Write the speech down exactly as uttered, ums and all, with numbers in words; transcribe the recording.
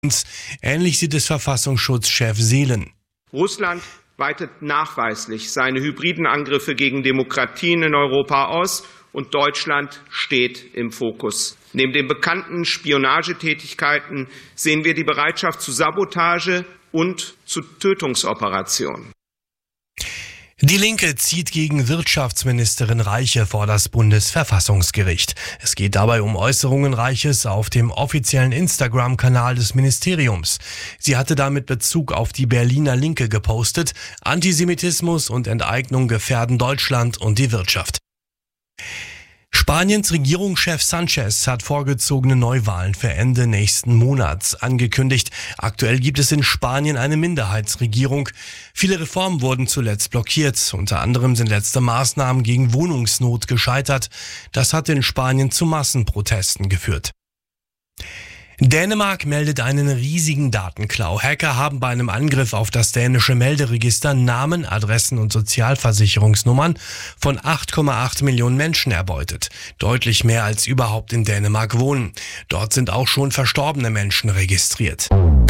Ähnlich sieht es Verfassungsschutzchef Seelen. Russland weitet nachweislich seine hybriden Angriffe gegen Demokratien in Europa aus und Deutschland steht im Fokus. Neben den bekannten Spionagetätigkeiten sehen wir die Bereitschaft zu Sabotage und zu Tötungsoperationen. Die Linke zieht gegen Wirtschaftsministerin Reiche vor das Bundesverfassungsgericht. Es geht dabei um Äußerungen Reiches auf dem offiziellen Instagram-Kanal des Ministeriums. Sie hatte damit Bezug auf die Berliner Linke gepostet. Antisemitismus und Enteignung gefährden Deutschland und die Wirtschaft. Spaniens Regierungschef Sanchez hat vorgezogene Neuwahlen für Ende nächsten Monats angekündigt. Aktuell gibt es in Spanien eine Minderheitsregierung. Viele Reformen wurden zuletzt blockiert. Unter anderem sind letzte Maßnahmen gegen Wohnungsnot gescheitert. Das hat in Spanien zu Massenprotesten geführt. Dänemark meldet einen riesigen Datenklau. Hacker haben bei einem Angriff auf das dänische Melderegister Namen, Adressen und Sozialversicherungsnummern von acht Komma acht Millionen Menschen erbeutet. Deutlich mehr als überhaupt in Dänemark wohnen. Dort sind auch schon verstorbene Menschen registriert.